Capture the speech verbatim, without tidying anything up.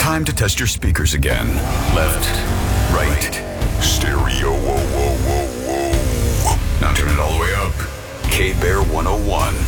Time to test your speakers again. Left, right, stereo, whoa, whoa, whoa, whoa. Now turn it all the way up. K-Bear one oh one.